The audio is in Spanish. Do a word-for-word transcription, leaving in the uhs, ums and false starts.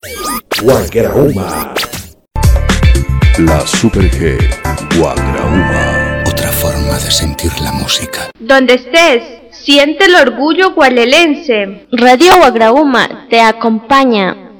Guagrauma. La Super G. Guagrauma. Otra forma de sentir la música. Donde estés, siente el orgullo gualelense. Radio Guagrauma te acompaña.